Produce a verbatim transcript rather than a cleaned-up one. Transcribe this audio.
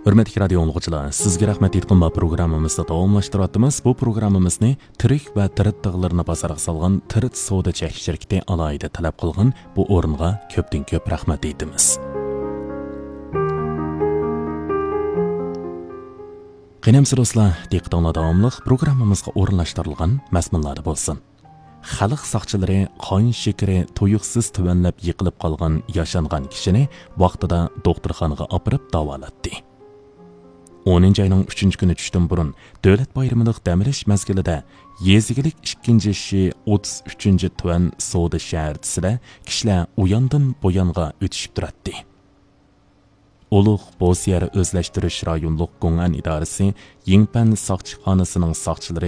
Hürmetli radio anlıqçılar, sizge rahmet etkinba programımızda davamlaştırıyatımız. Bu programımızı tirik ve tirit dağlarına basarak salgan tirit soda çek şirketi alayda talep kılgın bu orunga köpten köp rahmet etimiz. Qeynamsız dostlar, diqqətinizə davamlıq programımızga orunlaşdırılgan məzmunları bolsun. Xalq saqçılары qon şekeri tuyuqsiz tüvənləb yıqılıb qalğan yaşanğan kişini vaqtida doktorxanaga apırıb davalatdı. o'ninchi ayning uchinchi kuni tushdan burun davlat bayramidagi dam olish mezgilida yezigilik ikkinchi ishi o'ttiz uchinchi tuvan savdo shaharchisida kishilar uyandan bo'yonga o'tishib turadi. Ulug' Bo'ziyar o'zlashtirish rayonlik Go'ngan idorasi Yingpan soqchixonasining soqchilari